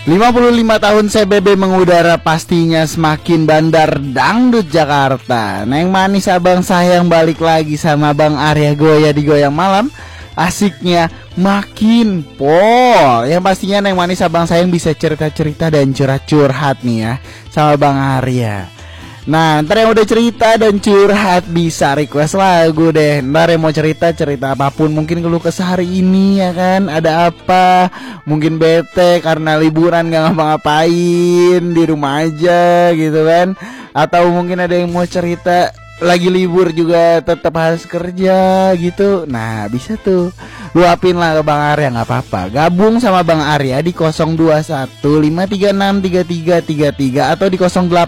55 tahun CBB mengudara, pastinya semakin bandar dangdut Jakarta. Neng manis abang sayang balik lagi sama Bang Arya Goya di Goyang Malam. Asiknya makin pol. Yang pastinya Neng manis abang sayang bisa cerita-cerita dan curhat-curhat nih ya sama Bang Arya. Nah, ntar yang udah cerita dan curhat bisa request lagu deh. Ntar yang mau cerita apapun, mungkin keluh kesah hari ini ya kan, ada apa, mungkin bete karena liburan gak ngapa-ngapain, di rumah aja gitu kan. Atau mungkin ada yang mau cerita lagi libur juga tetap harus kerja gitu. Nah bisa tuh luapin lah ke Bang Arya, gak apa-apa. Gabung sama Bang Arya di 021-536-3333 atau di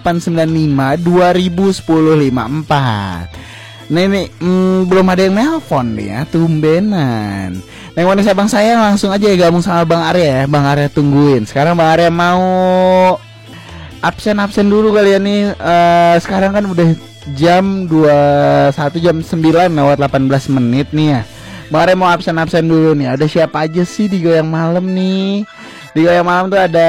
0895-2010-54. Nih belum ada yang nelpon nih ya, tumbenan. Neng manis abang sayang langsung aja ya gabung sama Bang Arya ya. Bang Arya tungguin. Sekarang Bang Arya mau absen dulu kali ya nih. Sekarang kan udah jam 9 nih ya. Bang Arya mau absen dulu nih. Ada siapa aja sih di Goyang Malam nih? Di Goyang Malam tuh ada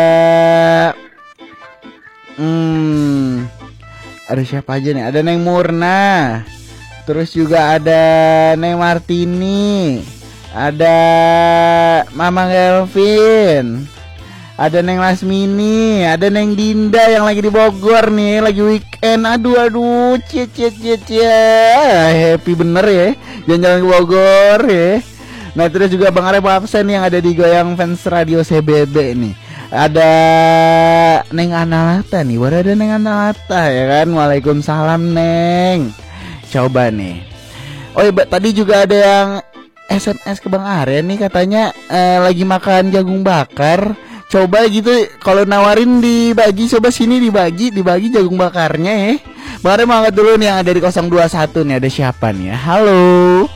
ada siapa aja nih? Ada Neng Murna. Terus juga ada Neng Martini. Ada Mama Kelvin. Ada Neng Lasmini, ada Neng Dinda yang lagi di Bogor nih, lagi weekend. Aduh, cie. Happy bener ya, jalan-jalan ke Bogor ya. Nah terus juga Bang Arya absen yang ada di Goyang Fans Radio CBB nih. Ada Neng Analata nih, baru ada Neng Analata ya kan. Waalaikumsalam Neng. Coba nih. Oh iya, tadi juga ada yang SMS ke Bang Arya nih, katanya lagi makan jagung bakar. Coba gitu kalau nawarin dibagi, coba sini dibagi jagung bakarnya ya. Bang Arya mau angkat dulu nih yang ada di 021 nih, ada siapa nih ya? Halo.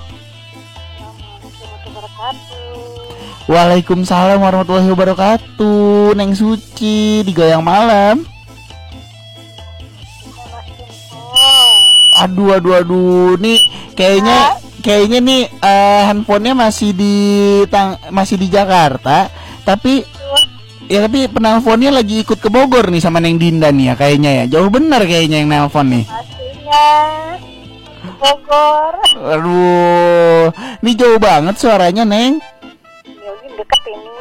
Waalaikumsalam warahmatullahi wabarakatuh. Neng Suci di Goyang Malam. Aduh nih kayaknya nih handphonenya masih di Jakarta, tapi penelponnya lagi ikut ke Bogor nih sama Neng Dinda nih ya kayaknya ya. Jauh bener kayaknya yang nelpon nih. Pastinya Bogor. Aduh, ini jauh banget suaranya Neng. Ya udah deket ini.